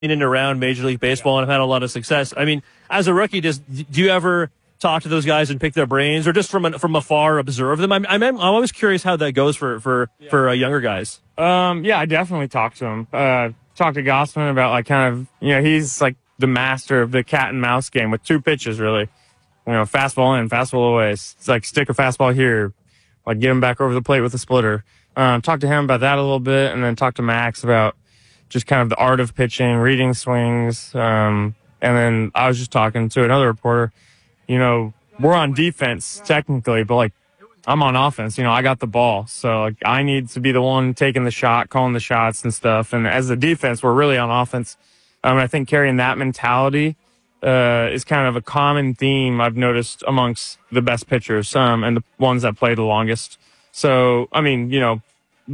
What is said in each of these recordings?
in and around Major League Baseball and have had a lot of success. I mean, as a rookie, do you ever talk to those guys and pick their brains, or just from afar observe them? I'm always curious how that goes for younger guys. Yeah, I definitely talk to him. Talk to Gausman about like kind of, you know, he's like the master of the cat and mouse game with two pitches, really. You know, fastball in, fastball away. It's like stick a fastball here, like get him back over the plate with a splitter. Talk to him about that a little bit, and then talk to Max about just kind of the art of pitching, reading swings. And then I was just talking to another reporter. You know, we're on defense technically, but like I'm on offense. You know, I got the ball, so like I need to be the one taking the shot, calling the shots and stuff. And as a defense, we're really on offense. I think carrying that mentality is kind of a common theme I've noticed amongst the best pitchers and the ones that play the longest. So, I mean, you know,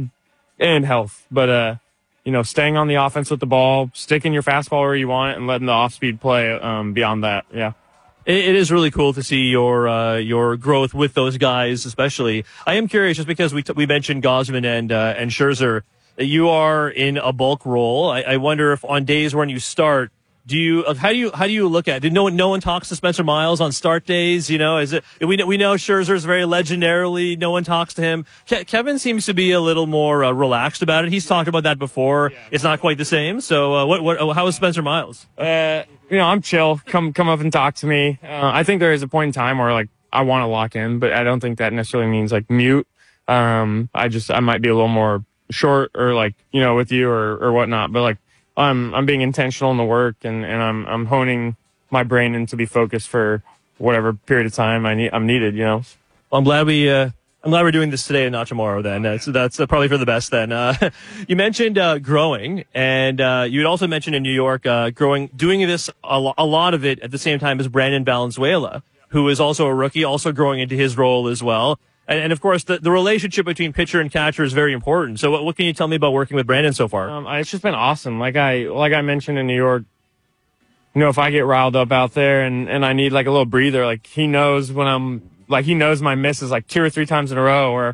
and health, but, you know, staying on the offense with the ball, sticking your fastball where you want it, and letting the off-speed play beyond that. Yeah. It is really cool to see your growth with those guys, especially. I am curious, just because we mentioned Gausman and Scherzer, you are in a bulk role. I wonder if on days when you start, how do you look at it? No one talks to Spencer Miles on start days? You know, we know Scherzer's very legendarily, no one talks to him. Kevin seems to be a little more relaxed about it. He's talked about that before. It's not quite the same. So how is Spencer Miles? You know, I'm chill. Come up and talk to me. I think there is a point in time where like I want to lock in, but I don't think that necessarily means like mute. I might be a little more short or like, you know, with you or whatnot, but like I'm being intentional in the work and I'm honing my brain in to be focused for whatever period of time I'm needed, you know. Well, I'm glad we're doing this today and not tomorrow then. That's probably for the best then. You mentioned growing, and you had also mentioned in New York doing this a lot of it at the same time as Brandon Valenzuela, who is also a rookie, also growing into his role as well. And of course, the relationship between pitcher and catcher is very important. So what can you tell me about working with Brandon so far? It's just been awesome. Like I mentioned in New York, you know, if I get riled up out there and I need like a little breather, like he knows he knows my misses like 2 or 3 times in a row, where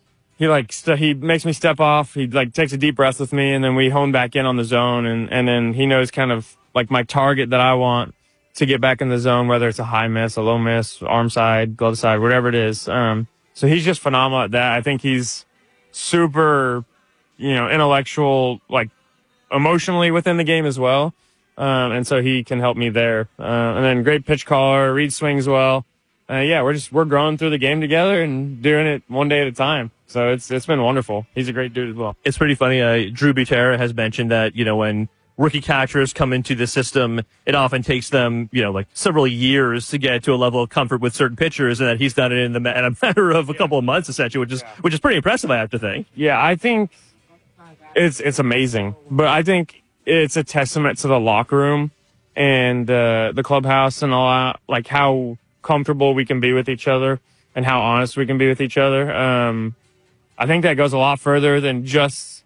he makes me step off. He like takes a deep breath with me, and then we hone back in on the zone, and then he knows kind of like my target that I want to get back in the zone, whether it's a high miss, a low miss, arm side, glove side, whatever it is. So he's just phenomenal at that. I think he's super, you know, intellectual, like emotionally within the game as well. And so he can help me there. And then great pitch caller, read swings well. Yeah, we're growing through the game together and doing it one day at a time. So it's been wonderful. He's a great dude as well. It's pretty funny. Drew Butera has mentioned that, you know, when rookie catchers come into the system, it often takes them, you know, like several years to get to a level of comfort with certain pitchers, and that he's done it in a matter of a couple of months, essentially, which is pretty impressive, I have to think. Yeah, I think it's amazing, but I think it's a testament to the locker room and the clubhouse and all that, like how comfortable we can be with each other and how honest we can be with each other. I think that goes a lot further than just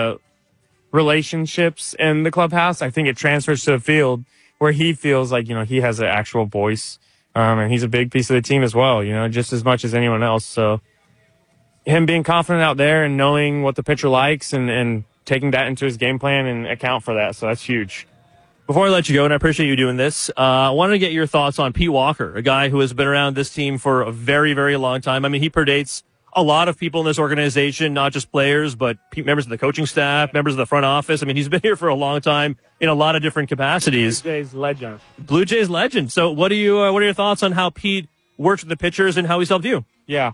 relationships in the clubhouse. I think it transfers to the field, where he feels like, you know, he has an actual voice, and he's a big piece of the team as well, you know, just as much as anyone else. So him being confident out there and knowing what the pitcher likes and taking that into his game plan and account for that. So that's huge. Before I let you go, and I appreciate you doing this, I wanted to get your thoughts on Pete Walker, a guy who has been around this team for a very, very long time. I mean, he predates a lot of people in this organization, not just players, but members of the coaching staff, members of the front office. I mean, he's been here for a long time in a lot of different capacities. Blue Jays legend. So what are your thoughts on how Pete works with the pitchers and how he's helped you? Yeah.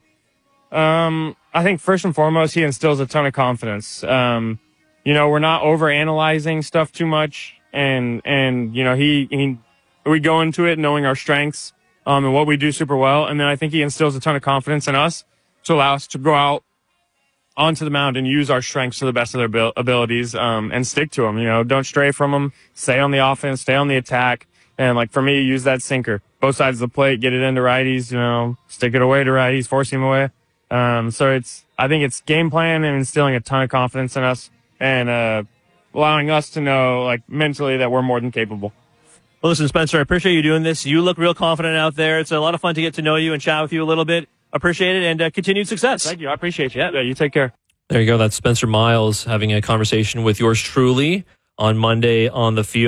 I think first and foremost, he instills a ton of confidence. You know, we're not over analyzing stuff too much. And, you know, we go into it knowing our strengths, and what we do super well. And then I think he instills a ton of confidence in us to allow us to go out onto the mound and use our strengths to the best of their abilities, and stick to them. You know, don't stray from them. Stay on the offense, stay on the attack. And like for me, use that sinker, both sides of the plate, get it into righties, you know, stick it away to righties, force him away. So I think it's game plan and instilling a ton of confidence in us and, allowing us to know, like, mentally that we're more than capable. Well, listen, Spencer, I appreciate you doing this. You look real confident out there. It's a lot of fun to get to know you and chat with you a little bit. Appreciate it, and continued success. Thank you. I appreciate you. Yeah, you take care. There you go. That's Spencer Miles having a conversation with yours truly on Monday on the field.